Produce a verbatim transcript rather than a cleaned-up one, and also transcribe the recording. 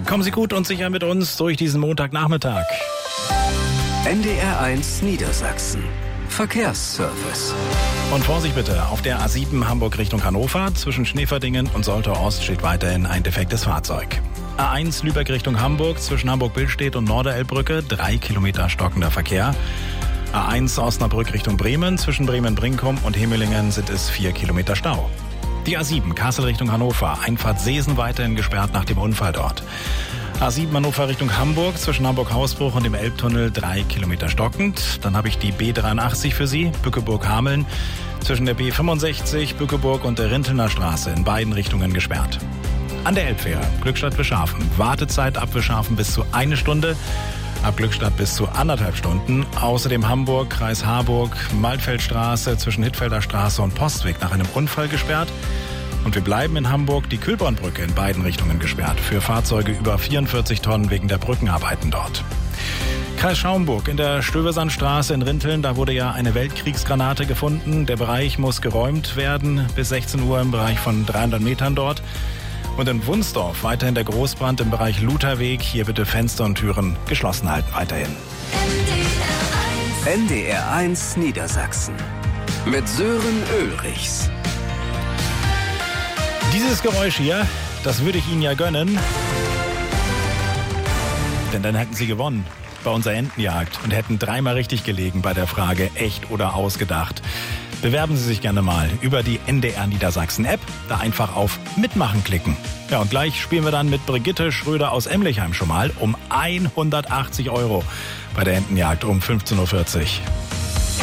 Kommen Sie gut und sicher mit uns durch diesen Montagnachmittag. N D R eins Niedersachsen. Verkehrsservice. Und Vorsicht bitte, auf der A sieben Hamburg Richtung Hannover zwischen Schneeverdingen und Soltau Ost steht weiterhin ein defektes Fahrzeug. A eins Lübeck Richtung Hamburg zwischen Hamburg-Billstedt und Norderelbbrücke, drei Kilometer stockender Verkehr. A eins Osnabrück Richtung Bremen zwischen Bremen-Brinkum und Hemmelingen sind es vier Kilometer Stau. Die A sieben Kassel Richtung Hannover, Einfahrt Seesen weiterhin gesperrt nach dem Unfall dort. A sieben Hannover Richtung Hamburg zwischen Hamburg-Hausbruch und dem Elbtunnel drei Kilometer stockend. Dann habe ich die B dreiundachtzig für Sie, Bückeburg-Hameln zwischen der B fünfundsechzig, Bückeburg und der Rintelner Straße in beiden Richtungen gesperrt. An der Elbfähre, Glückstadt-Wischhafen, Wartezeit ab Wischhafen bis zu eine Stunde, ab Glückstadt bis zu anderthalb Stunden. Außerdem Hamburg, Kreis Harburg, Maltfeldstraße zwischen Hittfelder Straße und Postweg nach einem Unfall gesperrt. Und wir bleiben in Hamburg, die Kühlbornbrücke in beiden Richtungen gesperrt. Für Fahrzeuge über vierundvierzig Tonnen wegen der Brückenarbeiten dort. Kreis Schaumburg in der Stöversandstraße in Rinteln, da wurde ja eine Weltkriegsgranate gefunden. Der Bereich muss geräumt werden bis sechzehn Uhr im Bereich von dreihundert Metern dort. Und in Wunsdorf weiterhin der Großbrand im Bereich Lutherweg. Hier bitte Fenster und Türen geschlossen halten weiterhin. N D R eins Niedersachsen mit Sören Ulrichs. Dieses Geräusch hier, das würde ich Ihnen ja gönnen. Denn dann hätten Sie gewonnen bei unserer Entenjagd und hätten dreimal richtig gelegen bei der Frage echt oder ausgedacht. Bewerben Sie sich gerne mal über die N D R Niedersachsen App, da einfach auf Mitmachen klicken. Ja, und gleich spielen wir dann mit Brigitte Schröder aus Emlichheim schon mal um hundertachtzig Euro bei der Entenjagd um fünfzehn Uhr vierzig.